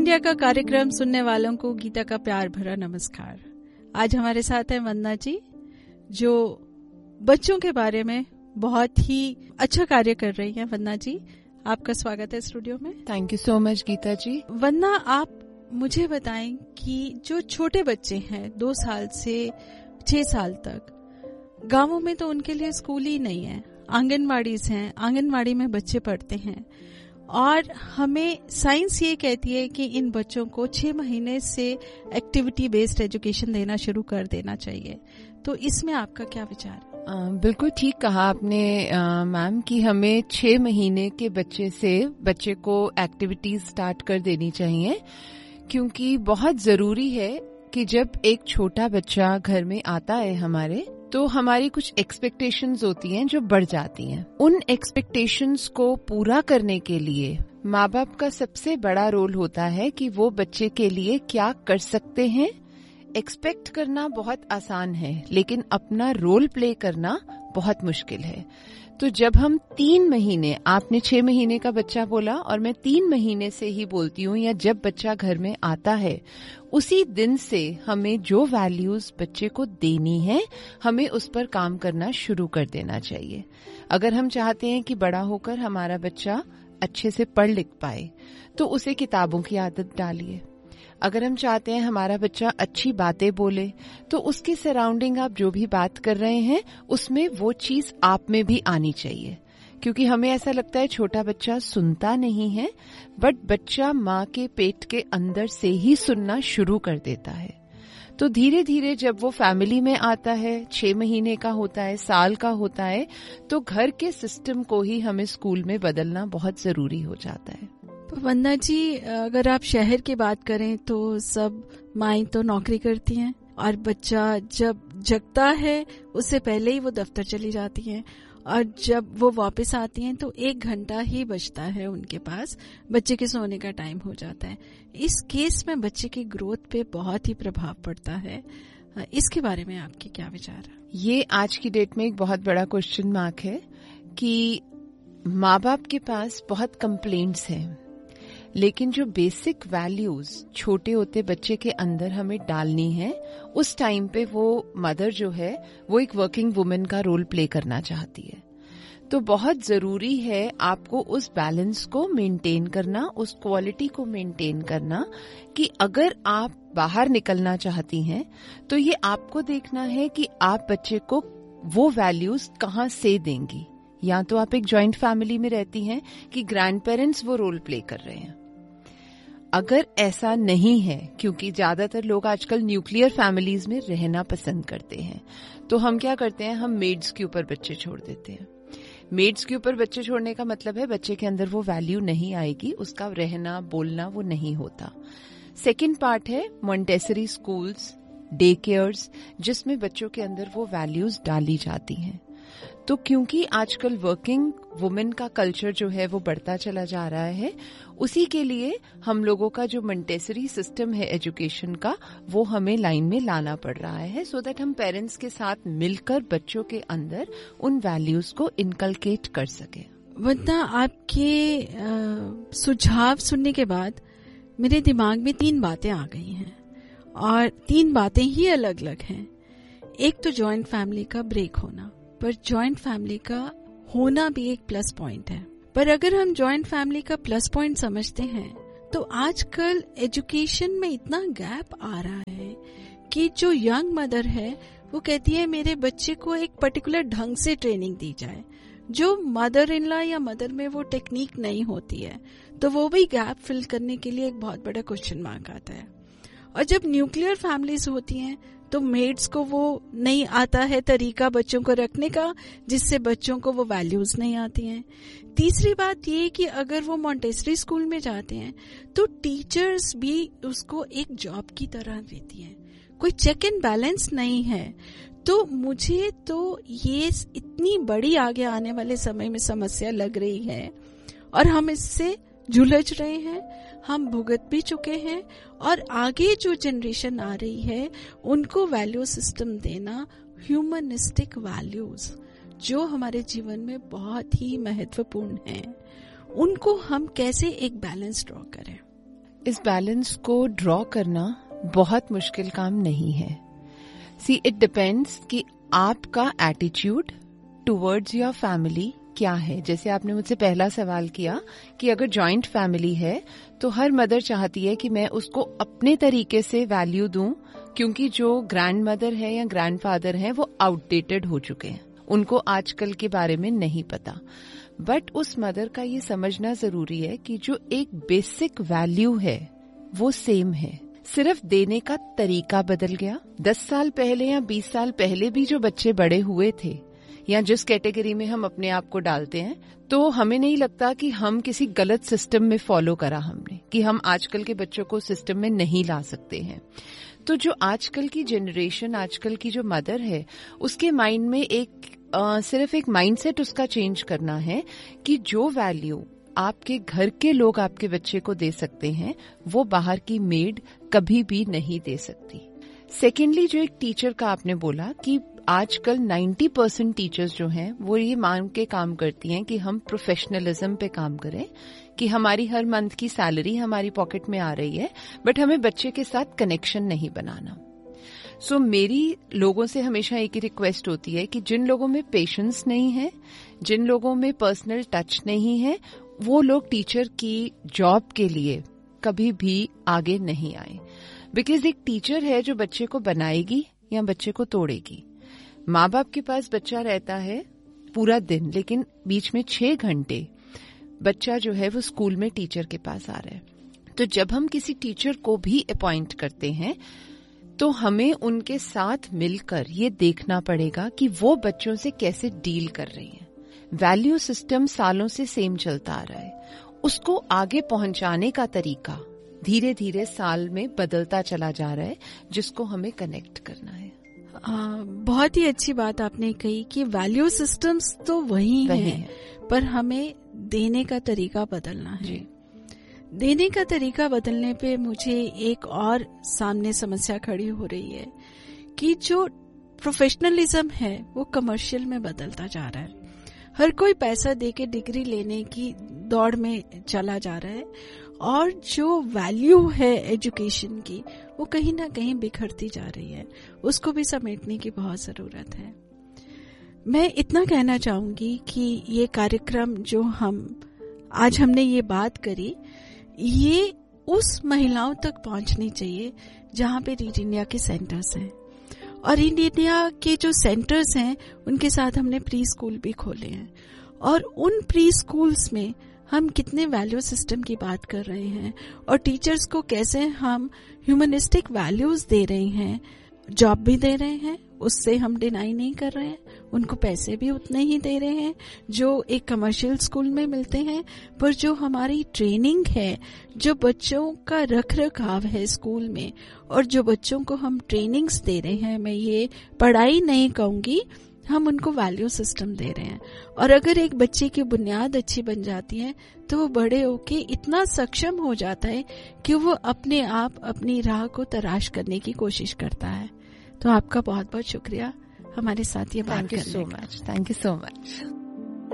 India का कार्यक्रम सुनने वालों को गीता का प्यार भरा नमस्कार। आज हमारे साथ है वंदना जी, जो बच्चों के बारे में बहुत ही अच्छा कार्य कर रही हैं। वंदना जी, आपका स्वागत है स्टूडियो में। Thank you so much Gita जी। वंदना, आप मुझे बताएं कि जो छोटे बच्चे हैं 2 साल से 6 साल तक, गांवों में तो उनके लिए स्कूल ही नहीं है, आंगनवाड़ीज हैं, आंगनवाड़ी में बच्चे पढ़ते हैं और हमें साइंस ये कहती है कि इन बच्चों को 6 महीने से एक्टिविटी बेस्ड एजुकेशन देना शुरू कर देना चाहिए। तो इसमें आपका क्या विचार? बिल्कुल ठीक कहा आपने मैम कि हमें 6 महीने के बच्चे से बच्चे को एक्टिविटीज स्टार्ट कर देनी चाहिए, क्योंकि बहुत जरूरी है कि जब एक छोटा बच्चा घर में आता है हमारे, तो हमारी कुछ एक्सपेक्टेशंस होती हैं जो बढ़ जाती हैं। उन एक्सपेक्टेशंस को पूरा करने के लिए माँ बाप का सबसे बड़ा रोल होता है कि वो बच्चे के लिए क्या कर सकते हैं। एक्सपेक्ट करना बहुत आसान है, लेकिन अपना रोल प्ले करना बहुत मुश्किल है। तो जब हम 3 महीने, आपने 6 महीने का बच्चा बोला और मैं 3 महीने से ही बोलती हूँ, या जब बच्चा घर में आता है उसी दिन से हमें जो वैल्यूज बच्चे को देनी है, हमें उस पर काम करना शुरू कर देना चाहिए। अगर हम चाहते हैं कि बड़ा होकर हमारा बच्चा अच्छे से पढ़ लिख पाए, तो उसे किताबों की आदत डालिए। अगर हम चाहते हैं हमारा बच्चा अच्छी बातें बोले, तो उसके सराउंडिंग आप जो भी बात कर रहे हैं उसमें वो चीज आप में भी आनी चाहिए। क्योंकि हमें ऐसा लगता है छोटा बच्चा सुनता नहीं है, बट बच्चा माँ के पेट के अंदर से ही सुनना शुरू कर देता है। तो धीरे धीरे जब वो फैमिली में आता है, 6 महीने का होता है, साल का होता है, तो घर के सिस्टम को ही हमें स्कूल में बदलना बहुत जरूरी हो जाता है। वंदना जी, अगर आप शहर की बात करें तो सब माएं तो नौकरी करती हैं और बच्चा जब जगता है उससे पहले ही वो दफ्तर चली जाती हैं, और जब वो वापस आती हैं तो 1 घंटा ही बचता है उनके पास, बच्चे के सोने का टाइम हो जाता है। इस केस में बच्चे की ग्रोथ पे बहुत ही प्रभाव पड़ता है। इसके बारे में आपके क्या विचार है? ये आज की डेट में एक बहुत बड़ा क्वेश्चन मार्क है कि माँ बाप के पास बहुत कंप्लेंट्स हैं, लेकिन जो बेसिक वैल्यूज छोटे होते बच्चे के अंदर हमें डालनी है, उस टाइम पे वो मदर जो है वो एक वर्किंग वुमेन का रोल प्ले करना चाहती है। तो बहुत जरूरी है आपको उस बैलेंस को मेंटेन करना, उस क्वालिटी को मेंटेन करना, कि अगर आप बाहर निकलना चाहती हैं तो ये आपको देखना है कि आप बच्चे को वो वैल्यूज कहाँ से देंगी। या तो आप एक जॉइंट फैमिली में रहती हैं कि ग्रैंड पेरेंट्स वो रोल प्ले कर रहे हैं। अगर ऐसा नहीं है, क्योंकि ज्यादातर लोग आजकल न्यूक्लियर फैमिलीज में रहना पसंद करते हैं, तो हम क्या करते हैं, हम मेड्स के ऊपर बच्चे छोड़ देते हैं। मेड्स के ऊपर बच्चे छोड़ने का मतलब है बच्चे के अंदर वो वैल्यू नहीं आएगी, उसका रहना बोलना वो नहीं होता। सेकंड पार्ट है मॉन्टेसरी स्कूल्स, डे केयर्स, जिसमें बच्चों के अंदर वो वैल्यूज डाली जाती हैं। तो क्योंकि आजकल वर्किंग वुमेन का कल्चर जो है वो बढ़ता चला जा रहा है, उसी के लिए हम लोगों का जो मॉन्टेसरी सिस्टम है एजुकेशन का, वो हमें लाइन में लाना पड़ रहा है, सो दैट हम पेरेंट्स के साथ मिलकर बच्चों के अंदर उन वैल्यूज को इनकलकेट कर सके। वंदना, आपके सुझाव सुनने के बाद मेरे दिमाग में 3 बातें आ गई हैं, और 3 बातें ही अलग अलग हैं। एक तो जॉइंट फैमिली का ब्रेक होना, पर जॉइंट फैमिली का होना भी एक प्लस पॉइंट है। पर अगर हम जॉइंट फैमिली का प्लस पॉइंट समझते हैं, तो आजकल एजुकेशन में इतना गैप आ रहा है कि जो यंग मदर है वो कहती है मेरे बच्चे को एक पर्टिकुलर ढंग से ट्रेनिंग दी जाए, जो मदर इन लॉ या मदर में वो टेक्निक नहीं होती है। तो वो भी गैप फिल करने के लिए एक बहुत बड़ा क्वेश्चन मार्क आता है। और जब न्यूक्लियर फैमिलीज होती हैं तो मेड्स को वो नहीं आता है तरीका बच्चों को रखने का, जिससे बच्चों को वो वैल्यूज नहीं आती हैं। तीसरी बात ये कि अगर वो मॉन्टेसरी स्कूल में जाते हैं तो टीचर्स भी उसको एक जॉब की तरह लेती हैं, कोई चेक एंड बैलेंस नहीं है। तो मुझे तो ये इतनी बड़ी आगे आने वाले समय में समस्या लग रही है, और हम इससे झुलझ रहे हैं, हम भुगत भी चुके हैं, और आगे जो जनरेशन आ रही है उनको वैल्यू सिस्टम देना, ह्यूमनिस्टिक वैल्यूज जो हमारे जीवन में बहुत ही महत्वपूर्ण हैं, उनको हम कैसे एक बैलेंस ड्रॉ करें। इस बैलेंस को ड्रॉ करना बहुत मुश्किल काम नहीं है. सी इट डिपेंड्स कि आपका एटीट्यूड टुवर्ड्स योर फैमिली क्या है. जैसे आपने मुझसे पहला सवाल किया कि अगर जॉइंट फैमिली है तो हर मदर चाहती है कि मैं उसको अपने तरीके से वैल्यू दूं, क्योंकि जो ग्रैंड मदर है या ग्रैंड फादर है वो आउटडेटेड हो चुके हैं, उनको आजकल के बारे में नहीं पता. बट उस मदर का ये समझना जरूरी है कि जो एक बेसिक वैल्यू है वो सेम है, सिर्फ देने का तरीका बदल गया. 10 साल पहले या 20 साल पहले भी जो बच्चे बड़े हुए थे या जिस कैटेगरी में हम अपने आप को डालते हैं, तो हमें नहीं लगता कि हम किसी गलत सिस्टम में फॉलो करा हमने, कि हम आजकल के बच्चों को सिस्टम में नहीं ला सकते हैं. तो जो आजकल की जनरेशन, आजकल की जो मदर है, उसके माइंड में सिर्फ एक माइंडसेट उसका चेंज करना है कि जो वैल्यू आपके घर के लोग आपके बच्चे को दे सकते हैं वो बाहर की मेड कभी भी नहीं दे सकती. सेकेंडली, जो एक टीचर का आपने बोला कि आजकल 90% टीचर्स जो हैं वो ये मान के काम करती हैं कि हम प्रोफेशनलिज्म पे काम करें, कि हमारी हर मंथ की सैलरी हमारी पॉकेट में आ रही है, बट हमें बच्चे के साथ कनेक्शन नहीं बनाना. सो मेरी लोगों से हमेशा एक ही रिक्वेस्ट होती है कि जिन लोगों में पेशेंस नहीं है, जिन लोगों में पर्सनल टच नहीं है, वो लोग टीचर की जॉब के लिए कभी भी आगे नहीं आए. बिकॉज एक टीचर है जो बच्चे को बनाएगी या बच्चे को तोड़ेगी. माँ बाप के पास बच्चा रहता है पूरा दिन, लेकिन बीच में 6 घंटे बच्चा जो है वो स्कूल में टीचर के पास आ रहा है. तो जब हम किसी टीचर को भी अपॉइंट करते हैं तो हमें उनके साथ मिलकर ये देखना पड़ेगा कि वो बच्चों से कैसे डील कर रही हैं. वैल्यू सिस्टम सालों से सेम चलता आ रहा है, उसको आगे पहुंचाने का तरीका धीरे धीरे साल में बदलता चला जा रहा है, जिसको हमें कनेक्ट करना है. बहुत ही अच्छी बात आपने कही कि वैल्यू सिस्टम्स तो वही हैं, पर हमें देने का तरीका बदलना है. जी. देने का तरीका बदलने पे मुझे एक और सामने समस्या खड़ी हो रही है कि जो प्रोफेशनलिज्म है वो कमर्शियल में बदलता जा रहा है. हर कोई पैसा देके डिग्री लेने की दौड़ में चला जा रहा है और जो वैल्यू है एजुकेशन की वो कहीं ना कहीं बिखरती जा रही है. उसको भी समेटने की बहुत जरूरत है. मैं इतना कहना चाहूंगी कि ये कार्यक्रम जो आज हमने ये बात करी, ये उस महिलाओं तक पहुंचनी चाहिए जहां पे रीड इंडिया के सेंटर्स हैं. और रीड इंडिया के जो सेंटर्स हैं उनके साथ हमने प्री स्कूल भी खोले हैं. और उन प्री स्कूल्स में हम कितने वैल्यू सिस्टम की बात कर रहे हैं और टीचर्स को कैसे हम ह्यूमनिस्टिक वैल्यूज दे रहे हैं, जॉब भी दे रहे हैं, उससे हम डिनाई नहीं कर रहे हैं. उनको पैसे भी उतने ही दे रहे हैं जो एक कमर्शियल स्कूल में मिलते हैं. पर जो हमारी ट्रेनिंग है, जो बच्चों का रख रखाव है स्कूल में, और जो बच्चों को हम ट्रेनिंग्स दे रहे हैं, मैं ये पढ़ाई नहीं कहूंगी, हम उनको वैल्यू सिस्टम दे रहे हैं. और अगर एक बच्चे की बुनियाद अच्छी बन जाती है तो वो बड़े होके इतना सक्षम हो जाता है कि वो अपने आप अपनी राह को तलाश करने की कोशिश करता है. तो आपका बहुत बहुत शुक्रिया हमारे साथ ये बात करने का. Thank you so much.